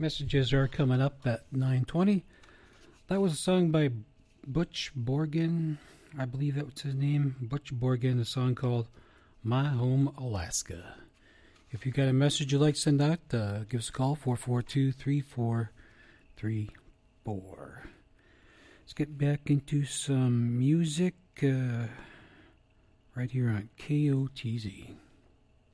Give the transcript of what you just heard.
Messages are coming up at 9:20. That was a song by Butch Borgen. I believe that was his name. Butch Borgen, a song called My Home, Alaska. If you got a message you'd like to send out, give us a call, 442-3434. Let's get back into some music right here on KOTZ.